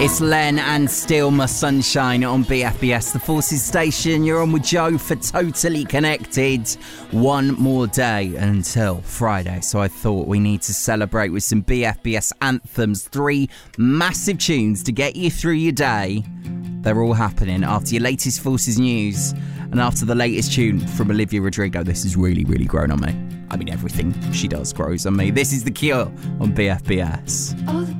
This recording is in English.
It's Len and Still My Sunshine on BFBS, the Forces station. You're on with Joe for Totally Connected. One more day until Friday, so I thought we need to celebrate with some BFBS anthems. 3 massive tunes to get you through your day. They're all happening after your latest Forces news and after the latest tune from Olivia Rodrigo. This has really, really grown on me. I mean, everything she does grows on me. This is The Cure on BFBS. All the